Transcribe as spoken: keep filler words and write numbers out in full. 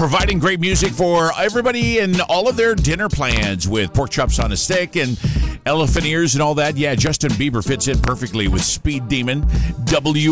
providing great music for everybody and all of their dinner plans with pork chops on a stick and elephant ears and all that. Yeah, Justin Bieber fits in perfectly with Speed Demon. W